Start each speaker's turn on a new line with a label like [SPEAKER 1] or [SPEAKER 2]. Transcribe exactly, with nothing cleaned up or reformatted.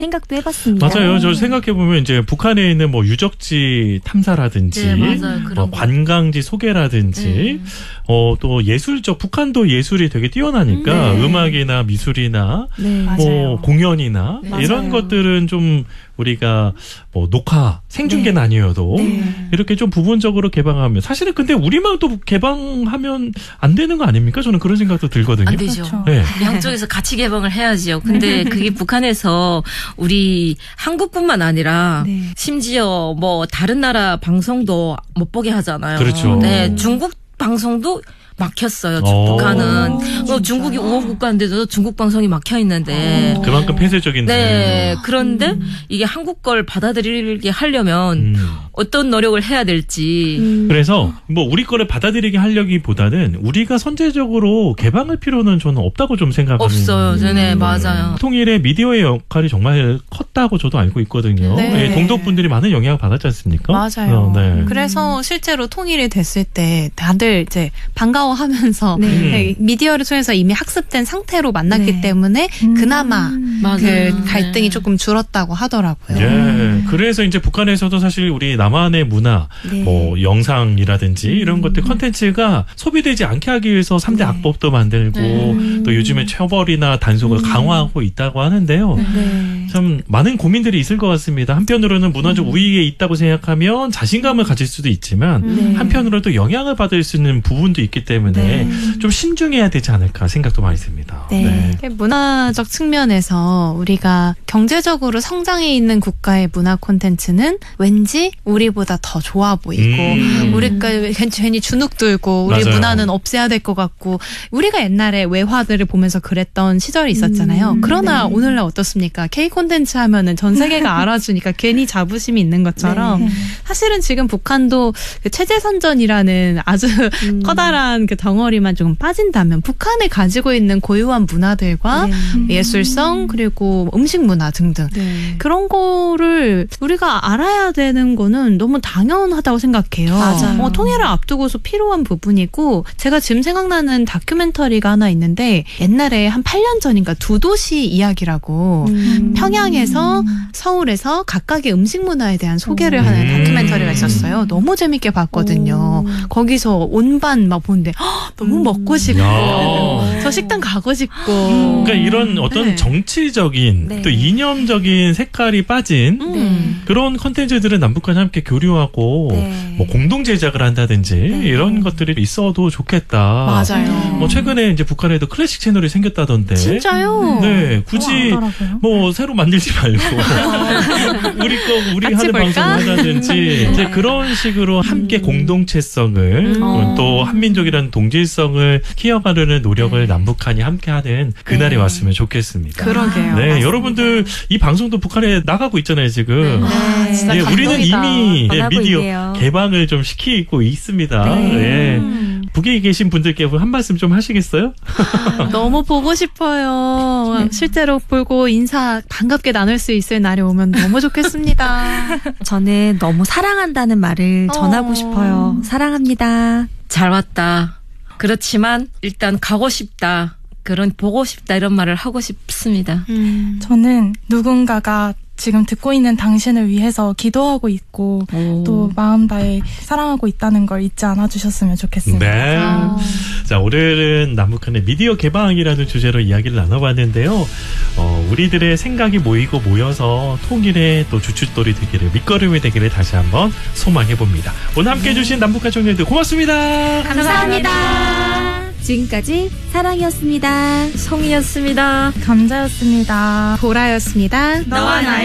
[SPEAKER 1] 생각도 해봤습니다.
[SPEAKER 2] 맞아요. 저 생각해보면 이제 북한에 있는 뭐 유적지 탐사라든지,
[SPEAKER 3] 네, 맞아요. 그런
[SPEAKER 2] 뭐 관광지 소개라든지,
[SPEAKER 3] 네.
[SPEAKER 2] 어, 또 예술적, 북한도 예술이 되게 뛰어나니까
[SPEAKER 3] 네.
[SPEAKER 2] 음악이나 미술이나
[SPEAKER 1] 네.
[SPEAKER 2] 뭐
[SPEAKER 4] 맞아요.
[SPEAKER 2] 공연이나
[SPEAKER 3] 네.
[SPEAKER 2] 이런
[SPEAKER 1] 맞아요.
[SPEAKER 2] 것들은 좀 우리가 뭐 녹화, 생중계는
[SPEAKER 1] 네.
[SPEAKER 2] 아니어도
[SPEAKER 1] 네.
[SPEAKER 2] 이렇게 좀 부분적으로 개방하면 사실은 근데 우리만도 개방하면 안 되는 거 아닙니까? 저는 그런 생각도 들거든요.
[SPEAKER 3] 안 되죠.
[SPEAKER 4] 그렇죠.
[SPEAKER 2] 네.
[SPEAKER 3] 양쪽에서 같이 개방을 해야죠. 근데 그게 북한에서 우리 한국뿐만 아니라
[SPEAKER 1] 네.
[SPEAKER 3] 심지어 뭐 다른 나라 방송도 못 보게 하잖아요.
[SPEAKER 2] 그렇죠.
[SPEAKER 3] 네, 중국 방송도 막혔어요.
[SPEAKER 2] 오.
[SPEAKER 3] 북한은.
[SPEAKER 1] 진짜요?
[SPEAKER 3] 어, 중국이 우호 국가인데도 중국 방송이 막혀 있는데.
[SPEAKER 1] 오.
[SPEAKER 2] 그만큼 폐쇄적인데.
[SPEAKER 3] 네. 그런데
[SPEAKER 1] 음.
[SPEAKER 3] 이게 한국 걸 받아들이게 하려면
[SPEAKER 2] 음.
[SPEAKER 3] 어떤 노력을 해야 될지.
[SPEAKER 1] 음.
[SPEAKER 2] 그래서 뭐 우리 거를 받아들이게 하려기보다는 우리가 선제적으로 개방할 필요는 저는 없다고 좀 생각합니다.
[SPEAKER 3] 없어요. 네, 맞아요.
[SPEAKER 2] 통일의 미디어의 역할이 정말 컸다고 저도 알고 있거든요.
[SPEAKER 4] 네.
[SPEAKER 2] 예, 동독분들이 많은 영향을 받았지 않습니까?
[SPEAKER 4] 맞아요.
[SPEAKER 2] 어, 네.
[SPEAKER 4] 그래서 실제로 통일이 됐을 때 다들 이제 반가워하면서
[SPEAKER 1] 네.
[SPEAKER 4] 네, 미디어를 통해서 이미 학습된 상태로 만났기
[SPEAKER 1] 네.
[SPEAKER 4] 때문에 그나마
[SPEAKER 3] 맞아요.
[SPEAKER 4] 그 갈등이
[SPEAKER 3] 네.
[SPEAKER 4] 조금 줄었다고 하더라고요.
[SPEAKER 2] 예, 그래서 이제 북한에서도 사실 우리 남한의 문화,
[SPEAKER 1] 네.
[SPEAKER 2] 뭐 영상이라든지 이런 것들 컨텐츠가 소비되지 않게 하기 위해서 삼 대
[SPEAKER 1] 네.
[SPEAKER 2] 악법도 만들고
[SPEAKER 1] 네.
[SPEAKER 2] 또 요즘에 처벌이나 단속을
[SPEAKER 1] 음.
[SPEAKER 2] 강화하고 있다고 하는데요.
[SPEAKER 1] 네.
[SPEAKER 2] 참 많은 고민들이 있을 것 같습니다. 한편으로는 문화적 우위에 있다고 생각하면 자신감을 가질 수도 있지만
[SPEAKER 1] 네.
[SPEAKER 2] 한편으로 또 영향을 받을 수 있는 부분도 있기 때문에
[SPEAKER 1] 네.
[SPEAKER 2] 좀 신중해야 되지 않을까 생각도 많이 듭니다.
[SPEAKER 1] 네.
[SPEAKER 4] 문화적 측면에서 우리가 경제적으로 성장해 있는 국가의 문화 콘텐츠는 왠지 우리보다 더 좋아 보이고
[SPEAKER 2] 음.
[SPEAKER 4] 우리가 괜히 주눅 들고 우리
[SPEAKER 2] 맞아요.
[SPEAKER 4] 문화는 없애야 될 것 같고 우리가 옛날에 외화들을 보면서 그랬던 시절이 있었잖아요.
[SPEAKER 1] 음,
[SPEAKER 4] 그러나
[SPEAKER 1] 네.
[SPEAKER 4] 오늘날 어떻습니까? K 콘텐츠 하면은 전 세계가 알아주니까 괜히 자부심이 있는 것처럼
[SPEAKER 1] 네.
[SPEAKER 4] 사실은 지금 북한도 그 체제선전이라는 아주
[SPEAKER 1] 음.
[SPEAKER 4] 커다란 그 덩어리만 조금 빠진다면 북한에 가지고 있는 고유한 문화들과
[SPEAKER 1] 네.
[SPEAKER 4] 예술성 그리고 음식 문화 등등
[SPEAKER 1] 네.
[SPEAKER 4] 그런 거를 우리가 알아야 되는 거는 너무 당연하다고 생각해요.
[SPEAKER 1] 맞아요.
[SPEAKER 4] 어, 통일을 앞두고서 필요한 부분이고 제가 지금 생각나는 다큐멘터리가 하나 있는데 옛날에 한 팔 년 전인가 두 도시 이야기라고
[SPEAKER 1] 음.
[SPEAKER 4] 평양에서 서울에서 각각의 음식 문화에 대한 소개를
[SPEAKER 1] 음.
[SPEAKER 4] 하는 다큐멘터리가 있었어요. 너무 재밌게 봤거든요.
[SPEAKER 1] 오.
[SPEAKER 4] 거기서 온반 막 보는데 헉, 너무
[SPEAKER 1] 음.
[SPEAKER 4] 먹고 싶고
[SPEAKER 2] 야.
[SPEAKER 4] 저 식당 가고 싶고
[SPEAKER 2] 그러니까 이런 어떤
[SPEAKER 4] 네.
[SPEAKER 2] 정치적인
[SPEAKER 1] 네.
[SPEAKER 2] 또 이념적인 색깔이 빠진
[SPEAKER 4] 음.
[SPEAKER 2] 그런 컨텐츠들은 남북한이 함께 교류하고
[SPEAKER 1] 네.
[SPEAKER 2] 뭐 공동 제작을 한다든지
[SPEAKER 1] 네.
[SPEAKER 2] 이런 것들이 있어도 좋겠다.
[SPEAKER 4] 맞아요.
[SPEAKER 2] 뭐 최근에 이제 북한에도 클래식 채널이 생겼다던데.
[SPEAKER 4] 진짜요?
[SPEAKER 2] 네, 굳이
[SPEAKER 4] 어, 알더라고요.
[SPEAKER 2] 뭐 새로 만들지 말고 우리 거 우리
[SPEAKER 4] 같이
[SPEAKER 2] 하는
[SPEAKER 4] 볼까?
[SPEAKER 2] 방송을 하든지 이제 그런 식으로 함께 공동체성을
[SPEAKER 4] 음.
[SPEAKER 2] 또 한민족이라는 동질성을 키워가려는 노력을
[SPEAKER 1] 네.
[SPEAKER 2] 남북한이 함께하는 그날이
[SPEAKER 1] 네.
[SPEAKER 2] 왔으면 좋겠습니다.
[SPEAKER 4] 그러게요.
[SPEAKER 2] 네,
[SPEAKER 1] 맞습니다.
[SPEAKER 2] 여러분들 이 방송도 북한에 나가고 있잖아요 지금.
[SPEAKER 4] 아, 진짜
[SPEAKER 2] 네, 우리는
[SPEAKER 4] 감동이다.
[SPEAKER 2] 이미 네,
[SPEAKER 1] 전하고
[SPEAKER 2] 미디어
[SPEAKER 1] 있네요.
[SPEAKER 2] 개방을 좀 시키고 있습니다.
[SPEAKER 1] 네.
[SPEAKER 2] 네.
[SPEAKER 4] 음.
[SPEAKER 2] 북에 계신 분들께 한 말씀 좀 하시겠어요?
[SPEAKER 4] 너무 보고 싶어요. 실제로 보고 인사 반갑게 나눌 수 있을 날이 오면 너무 좋겠습니다.
[SPEAKER 1] 저는 너무 사랑한다는 말을
[SPEAKER 4] 어.
[SPEAKER 1] 전하고 싶어요. 사랑합니다.
[SPEAKER 3] 잘 왔다. 그렇지만 일단 가고 싶다. 그런 보고 싶다 이런 말을 하고 싶습니다.
[SPEAKER 4] 음.
[SPEAKER 5] 저는 누군가가 지금 듣고 있는 당신을 위해서 기도하고 있고
[SPEAKER 3] 오.
[SPEAKER 5] 또 마음 다해 사랑하고 있다는 걸 잊지 않아 주셨으면 좋겠습니다.
[SPEAKER 2] 네.
[SPEAKER 4] 아.
[SPEAKER 2] 자, 오늘은 남북한의 미디어 개방이라는 주제로 이야기를 나눠봤는데요. 어, 우리들의 생각이 모이고 모여서 통일의 또 주춧돌이 되기를, 밑거름이 되기를 다시 한번 소망해봅니다. 오늘 함께 해주신 남북한 청년들 고맙습니다.
[SPEAKER 1] 감사합니다. 지금까지 사랑이었습니다.
[SPEAKER 3] 성이었습니다.
[SPEAKER 5] 감자였습니다.
[SPEAKER 4] 보라였습니다.
[SPEAKER 3] 너와 나의